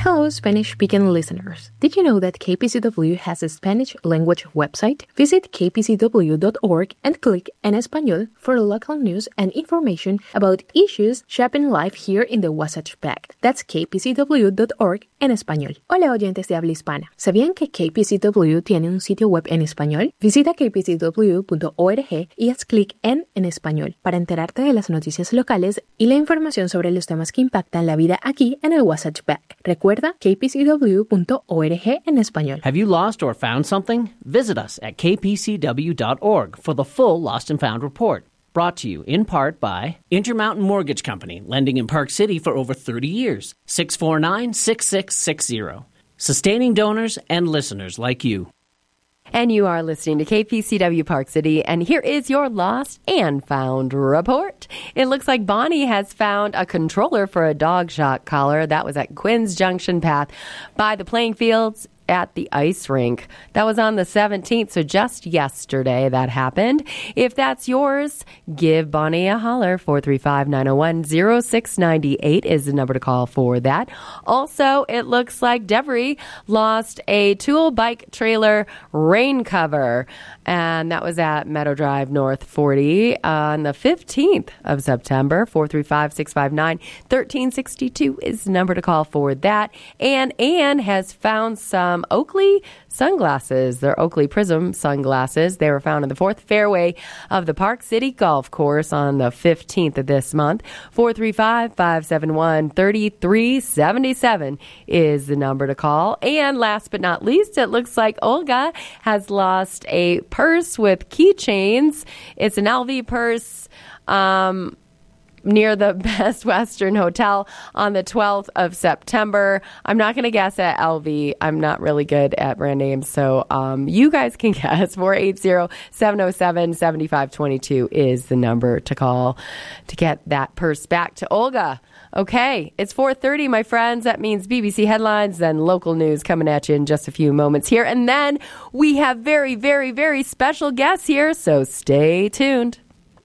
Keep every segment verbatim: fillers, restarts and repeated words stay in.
Hello, Spanish-speaking listeners. Did you know that K P C W has a Spanish language website? Visit k p c w dot org and click En Español for local news and information about issues shaping life here in the Wasatch Back. That's k p c w dot org en español. Hola, oyentes de habla hispana. ¿Sabían que K P C W tiene un sitio web en español? Visita k p c w punto org y haz clic en En Español para enterarte de las noticias locales y la información sobre los temas que impactan la vida aquí en el Wasatch Back. Recuerda k p c w punto org en español. Have you lost or found something? Visit us at k p c w dot org for the full Lost and Found report. Brought to you in part by Intermountain Mortgage Company, lending in Park City for over thirty years. six four nine, six six six zero. Sustaining donors and listeners like you. And you are listening to K P C W Park City, and here is your Lost and Found report. It looks like Bonnie has found a controller for a dog shock collar. That was at Quinn's Junction Path by the playing fields at the ice rink. That was on the seventeenth, so just yesterday that happened. If that's yours, give Bonnie a holler. four three five, nine oh one, oh six nine eight is the number to call for that. Also, it looks like Devery lost a tool bike trailer rain cover, and that was at Meadow Drive North forty on the fifteenth of September. four three five, six five nine, one three six two is the number to call for that. And Anne has found some Oakley sunglasses. They're Oakley Prism sunglasses. They were found in the fourth fairway of the Park City Golf Course on the fifteenth of this month. four three five, five seven one, three three seven seven is the number to call. And last but not least, it looks like Olga has lost a purse with keychains. It's an L V purse. Um... near the Best Western Hotel on the twelfth of September. I'm not going to guess at L V. I'm not really good at brand names, so um, you guys can guess. four eight zero, seven oh seven, seven five two two is the number to call to get that purse back to Olga. Okay, it's four thirty, my friends. That means B B C headlines, then local news coming at you in just a few moments here. And then we have very, very, very special guests here, so stay tuned.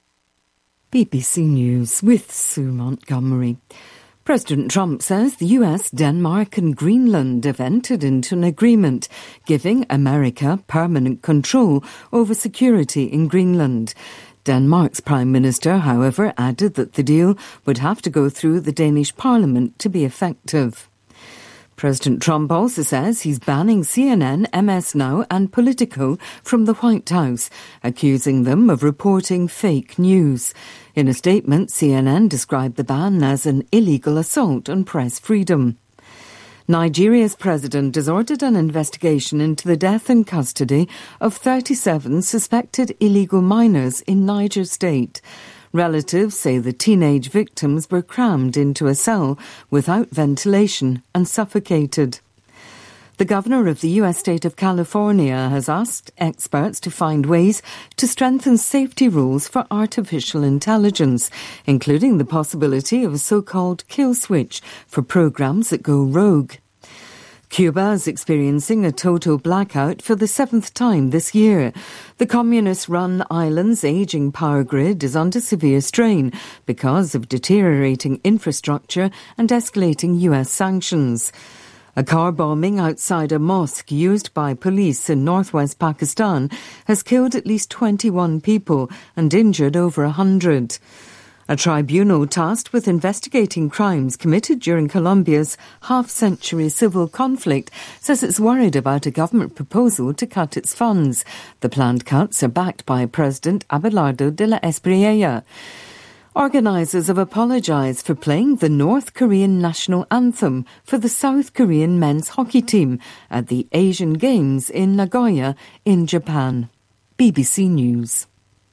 B B C News with Sue Montgomery. President Trump says the U S, Denmark and Greenland have entered into an agreement giving America permanent control over security in Greenland. Denmark's Prime Minister, however, added that the deal would have to go through the Danish Parliament to be effective. President Trump also says he's banning C N N, M S Now and Politico from the White House, accusing them of reporting fake news. In a statement, C N N described the ban as an illegal assault on press freedom. Nigeria's president has ordered an investigation into the death and custody of thirty-seven suspected illegal minors in Niger State. Relatives say the teenage victims were crammed into a cell without ventilation and suffocated. The governor of the U S state of California has asked experts to find ways to strengthen safety rules for artificial intelligence, including the possibility of a so-called kill switch for programs that go rogue. Cuba is experiencing a total blackout for the seventh time this year. The communist-run island's aging power grid is under severe strain because of deteriorating infrastructure and escalating U S sanctions. A car bombing outside a mosque used by police in northwest Pakistan has killed at least twenty-one people and injured over one hundred. A tribunal tasked with investigating crimes committed during Colombia's half-century civil conflict says it's worried about a government proposal to cut its funds. The planned cuts are backed by President Abelardo de la Espriella. Organisers have apologised for playing the North Korean national anthem for the South Korean men's hockey team at the Asian Games in Nagoya in Japan. B B C News.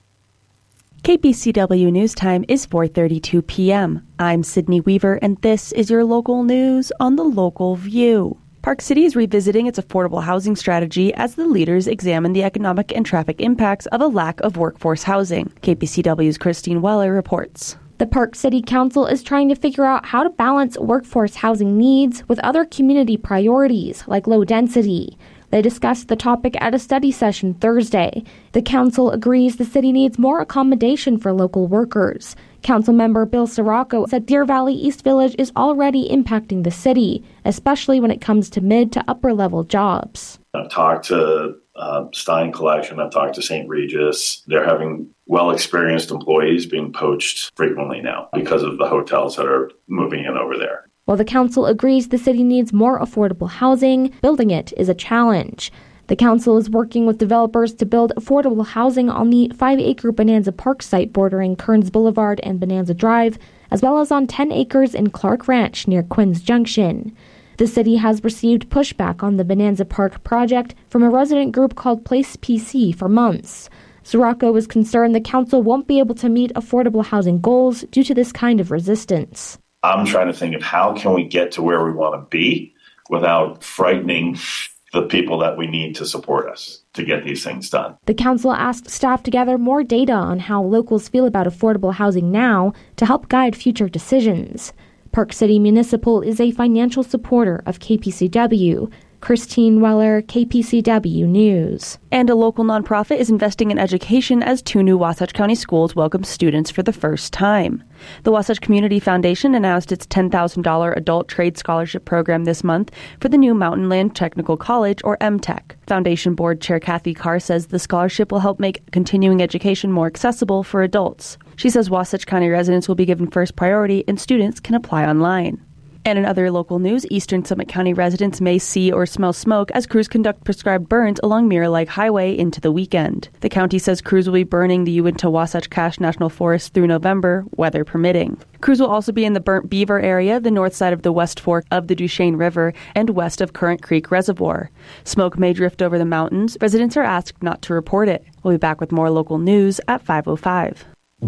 K P C W News Time is four thirty-two p.m. I'm Sydney Weaver, and this is your local news on the Local View. Park City is revisiting its affordable housing strategy as the leaders examine the economic and traffic impacts of a lack of workforce housing. K P C W's Christine Weller reports. The Park City Council is trying to figure out how to balance workforce housing needs with other community priorities like low density. They discussed the topic at a study session Thursday. The council agrees the city needs more accommodation for local workers. Councilmember Bill Sirocco said Deer Valley East Village is already impacting the city, especially when it comes to mid to upper level jobs. I've talked to uh, Stein Collection, I've talked to Saint Regis. They're having well-experienced employees being poached frequently now because of the hotels that are moving in over there. While the council agrees the city needs more affordable housing, building it is a challenge. The council is working with developers to build affordable housing on the five-acre Bonanza Park site bordering Kearns Boulevard and Bonanza Drive, as well as on ten acres in Clark Ranch near Quinns Junction. The city has received pushback on the Bonanza Park project from a resident group called Place P C for months. Sirocco is concerned the council won't be able to meet affordable housing goals due to this kind of resistance. I'm trying to think of how can we get to where we want to be without frightening the people that we need to support us to get these things done. The council asked staff to gather more data on how locals feel about affordable housing now to help guide future decisions. Park City Municipal is a financial supporter of K P C W. Christine Weller, K P C W News. And a local nonprofit is investing in education as two new Wasatch County schools welcome students for the first time. The Wasatch Community Foundation announced its ten thousand dollars adult trade scholarship program this month for the new Mountainland Technical College, or M TEC. Foundation Board Chair Kathy Carr says the scholarship will help make continuing education more accessible for adults. She says Wasatch County residents will be given first priority and students can apply online. And in other local news, Eastern Summit County residents may see or smell smoke as crews conduct prescribed burns along Mirror Lake Highway into the weekend. The county says crews will be burning the Uinta-Wasatch Cache National Forest through November, weather permitting. Crews will also be in the Burnt Beaver area, the north side of the West Fork of the Duchesne River, and west of Currant Creek Reservoir. Smoke may drift over the mountains. Residents are asked not to report it. We'll be back with more local news at five oh five.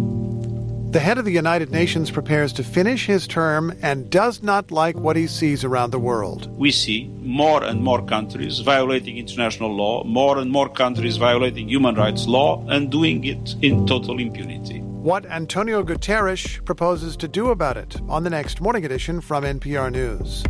The head of the United Nations prepares to finish his term and does not like what he sees around the world. We see more and more countries violating international law, more and more countries violating human rights law, and doing it in total impunity. What Antonio Guterres proposes to do about it on the next Morning Edition from N P R News.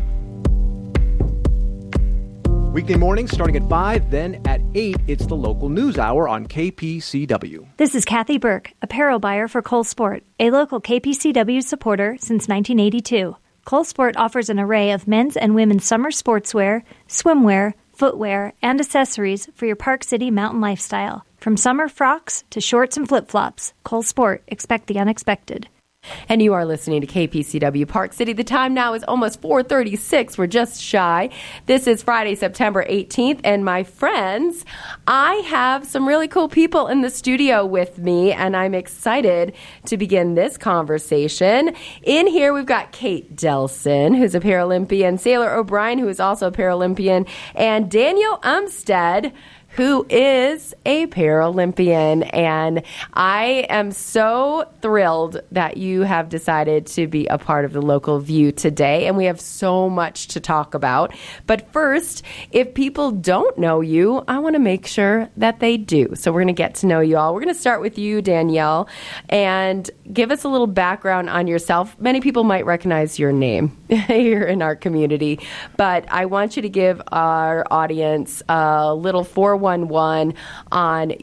Weekday mornings starting at five, then at eight, it's the local news hour on K P C W. This is Kathy Burke, apparel buyer for Cole Sport, a local K P C W supporter since nineteen eighty-two. Cole Sport offers an array of men's and women's summer sportswear, swimwear, footwear, and accessories for your Park City mountain lifestyle. From summer frocks to shorts and flip-flops, Cole Sport, expect the unexpected. And you are listening to K P C W Park City. The time now is almost four thirty-six. We're just shy. This is Friday, September eighteenth. And my friends, I have some really cool people in the studio with me, and I'm excited to begin this conversation. In here, we've got Kate Delson, who's a Paralympian, Sailor O'Brien, who is also a Paralympian, and Daniel Umstead, who is a Paralympian. And I am so thrilled that you have decided to be a part of the Local View today. And we have so much to talk about. But first, if people don't know you, I want to make sure that they do. So we're going to get to know you all. We're going to start with you, Danielle, and give us a little background on yourself. Many people might recognize your name here in our community, but I want you to give our audience a little four one one on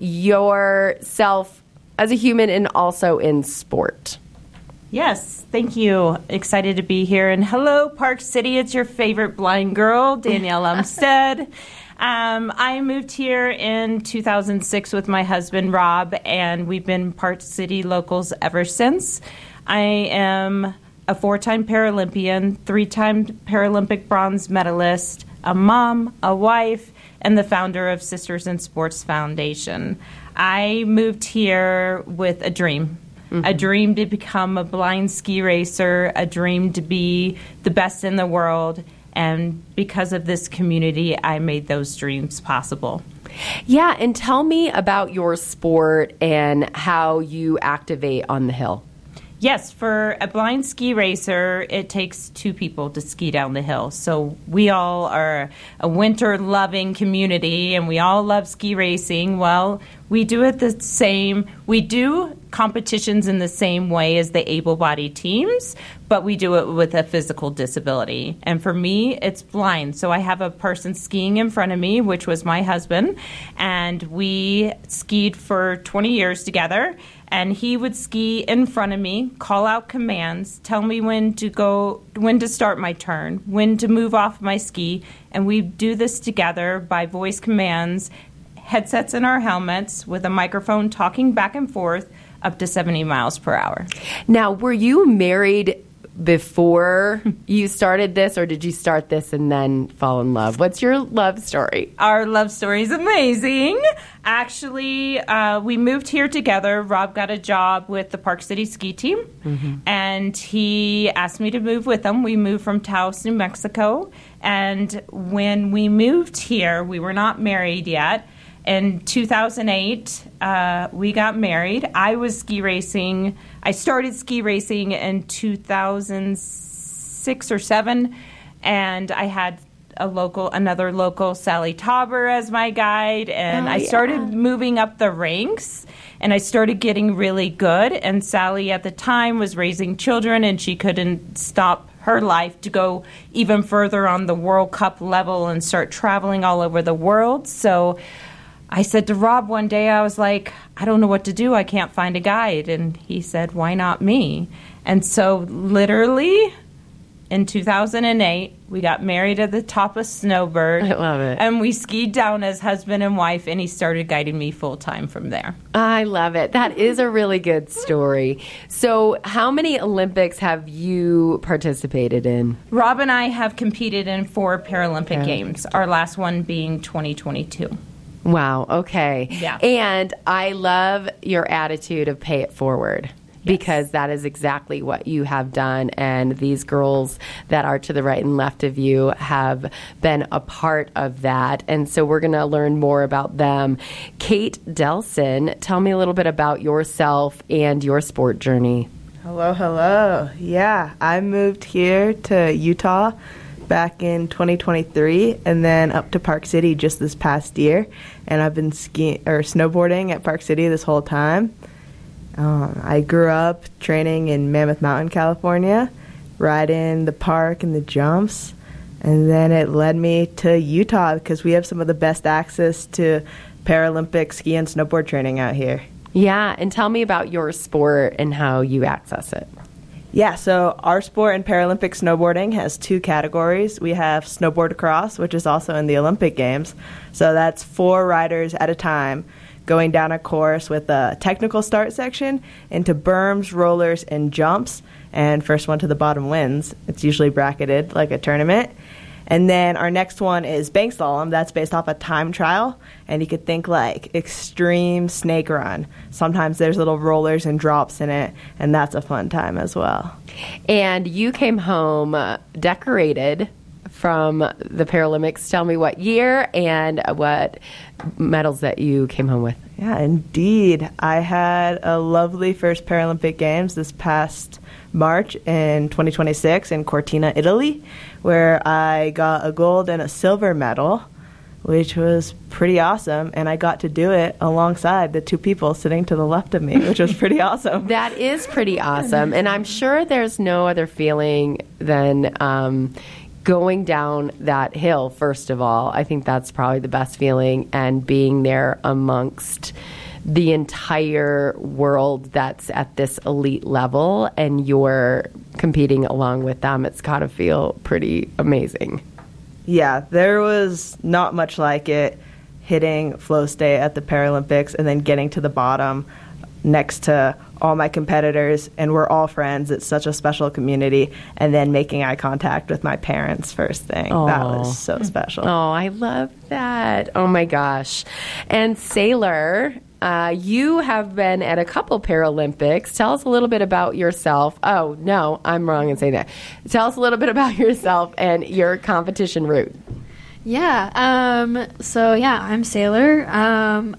yourself as a human and also in sport. Yes, thank you. Excited to be here. And hello, Park City. It's your favorite blind girl, Danielle Umstead. Um, I moved here in two thousand six with my husband, Rob, and we've been Park City locals ever since. I am a four-time Paralympian, three-time Paralympic bronze medalist, a mom, a wife, and the founder of Sisters in Sports Foundation. I moved here with a dream. Mm-hmm. A dream to become a blind ski racer, a dream to be the best in the world, and because of this community, I made those dreams possible. Yeah, and tell me about your sport and how you activate on the hill. Yes, for a blind ski racer, it takes two people to ski down the hill. So we all are a winter-loving community, and we all love ski racing. Well, we do it the same. We do competitions in the same way as the able-bodied teams, but we do it with a physical disability. And for me, it's blind. So I have a person skiing in front of me, which was my husband, and we skied for twenty years together. And he would ski in front of me, call out commands, tell me when to go, when to start my turn, when to move off my ski. And we do this together by voice commands, headsets in our helmets with a microphone talking back and forth up to seventy miles per hour. Now, were you married before you started this, or did you start this and then fall in love? What's your love story? Our love story is amazing. Actually, uh, we moved here together. Rob got a job with the Park City ski team, mm-hmm. and he asked me to move with him. We moved from Taos, New Mexico, and when we moved here, we were not married yet. In two thousand eight, uh, we got married. I was ski racing. I started ski racing in two thousand six or seven, and I had a local, another local, Sally Tauber, as my guide, and oh, I started yeah. moving up the ranks, and I started getting really good. And Sally at the time was raising children, and she couldn't stop her life to go even further on the World Cup level and start traveling all over the world. So I said to Rob one day, I was like, I don't know what to do. I can't find a guide. And he said, why not me? And so literally in two thousand eight, we got married at the top of Snowbird. I love it. And we skied down as husband and wife, and he started guiding me full-time from there. I love it. That is a really good story. So how many Olympics have you participated in? Rob and I have competed in four Paralympic Games, our last one being twenty twenty-two. Wow, okay. Yeah. And I love your attitude of pay it forward. Yes. Because that is exactly what you have done, and these girls that are to the right and left of you have been a part of that, and so we're going to learn more about them. Kate Delson, tell me a little bit about yourself and your sport journey. Hello, hello. Yeah, I moved here to Utah back in twenty twenty-three, and then up to Park City just this past year, and I've been skiing or snowboarding at Park City this whole time. Um, I grew up training in Mammoth Mountain, California, riding the park and the jumps, and then it led me to Utah because we have some of the best access to Paralympic ski and snowboard training out here. Yeah, and tell me about your sport and how you access it. Yeah, so our sport in Paralympic snowboarding has two categories. We have snowboard cross, which is also in the Olympic Games. So that's four riders at a time going down a course with a technical start section into berms, rollers, and jumps. And first one to the bottom wins. It's usually bracketed like a tournament. And then our next one is bank slalom. That's based off a time trial. And you could think like extreme snake run. Sometimes there's little rollers and drops in it, and that's a fun time as well. And you came home uh, decorated from the Paralympics. Tell me what year and what medals that you came home with. Yeah, indeed. I had a lovely first Paralympic Games this past March in twenty twenty-six in Cortina, Italy, where I got a gold and a silver medal, which was pretty awesome. And I got to do it alongside the two people sitting to the left of me, which was pretty awesome. That is pretty awesome. And I'm sure there's no other feeling than um, going down that hill, first of all. I think that's probably the best feeling, and being there amongst the entire world that's at this elite level, and you're competing along with them. It's got to feel pretty amazing. Yeah, there was not much like it, hitting flow state at the Paralympics and then getting to the bottom next to all my competitors, and we're all friends. It's such a special community. And then making eye contact with my parents first thing. Aww. That was so special. Oh, I love that. Oh, my gosh. And Sailor, uh, you have been at a couple Paralympics. Tell us a little bit about yourself. Oh, no, I'm wrong in saying that. Tell us a little bit about yourself and your competition route. Yeah, um, so yeah, I'm Sailor. Um,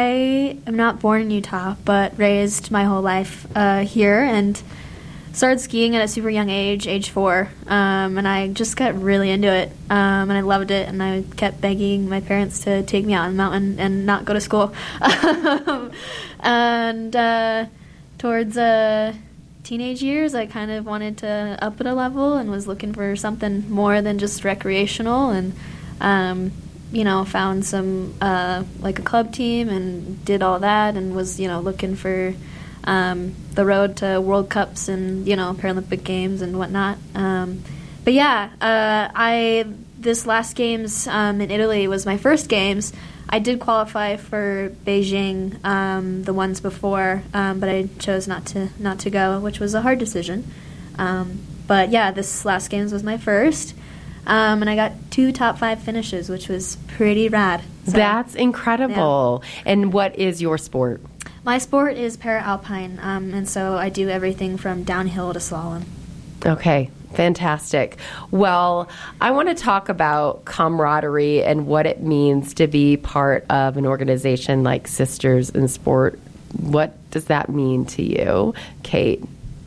I am not born in Utah, but raised my whole life uh, here, and started skiing at a super young age, age four, um, and I just got really into it, um, and I loved it, and I kept begging my parents to take me out on the mountain and not go to school. and uh, towards uh, teenage years, I kind of wanted to up it a level and was looking for something more than just recreational, and Um, you know, found some, uh, like a club team and did all that, and was, you know, looking for um, the road to World Cups and, you know, Paralympic Games and whatnot. Um, but yeah, uh, I this last Games um, in Italy was my first Games. I did qualify for Beijing, um, the ones before, um, but I chose not to not to go, which was a hard decision. Um, but yeah, this last Games was my first. Um, and I got two top five finishes, which was pretty rad. So, that's incredible. Yeah. And what is your sport? My sport is para-alpine, um, and so I do everything from downhill to slalom. Okay, fantastic. Well, I want to talk about camaraderie and what it means to be part of an organization like Sisters in Sport. What does that mean to you, Kate?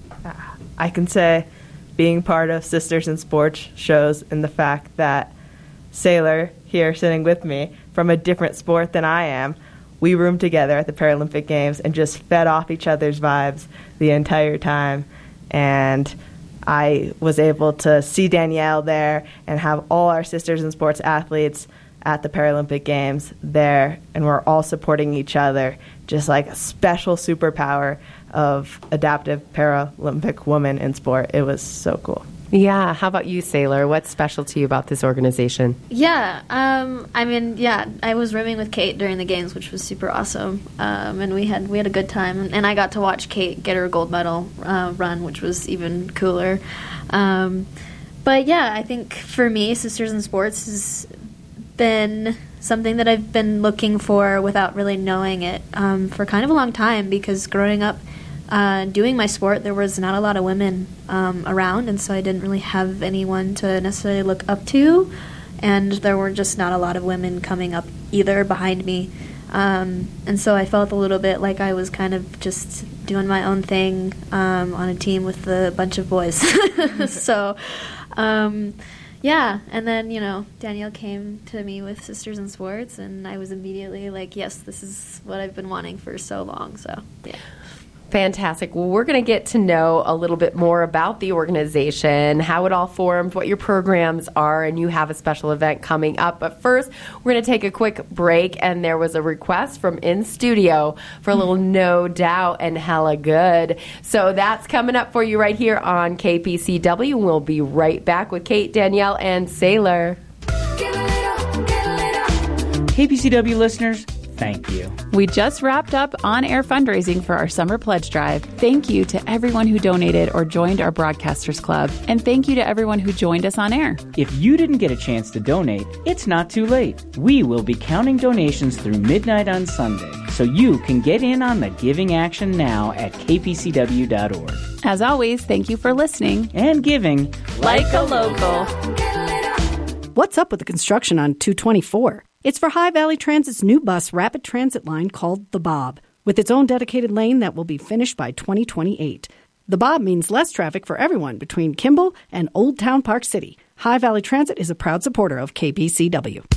I can say being part of Sisters in Sports shows in the fact that Sailor, here sitting with me, from a different sport than I am, we roomed together at the Paralympic Games and just fed off each other's vibes the entire time. And I was able to see Danielle there and have all our Sisters in Sports athletes at the Paralympic Games there, and we're all supporting each other, just like a special superpower of adaptive Paralympic woman in sport. It was so cool. Yeah. How about you, Sailor? What's special to you about this organization? Yeah. Um, I mean, yeah, I was rooming with Kate during the Games, which was super awesome. Um, and we had we had a good time. And I got to watch Kate get her gold medal uh, run, which was even cooler. Um, but yeah, I think for me, Sisters in Sports has been something that I've been looking for without really knowing it um, for kind of a long time, because growing up uh, doing my sport, there was not a lot of women um, around, and so I didn't really have anyone to necessarily look up to, and there were just not a lot of women coming up either behind me. Um, and so I felt a little bit like I was kind of just doing my own thing um, on a team with a bunch of boys. so, um, yeah. And then, you know, Danielle came to me with Sisters in Sports, and I was immediately like, yes, this is what I've been wanting for so long. So, yeah. Fantastic. Well, we're going to get to know a little bit more about the organization, how it all formed, what your programs are, and you have a special event coming up. But first, we're going to take a quick break, and there was a request from in studio for a little No Doubt and Hella Good. So that's coming up for you right here on K P C W. We'll be right back with Kate, Danielle, and Sailor. K P C W listeners, thank you. We just wrapped up on-air fundraising for our summer pledge drive. Thank you to everyone who donated or joined our Broadcasters Club. And thank you to everyone who joined us on air. If you didn't get a chance to donate, it's not too late. We will be counting donations through midnight on Sunday, so you can get in on the giving action now at k p c w dot org. As always, thank you for listening and giving like a local. What's up with the construction on two twenty-four? It's for High Valley Transit's new bus rapid transit line called the Bob, with its own dedicated lane that will be finished by twenty twenty-eight. The Bob means less traffic for everyone between Kimball and Old Town Park City. High Valley Transit is a proud supporter of K P C W.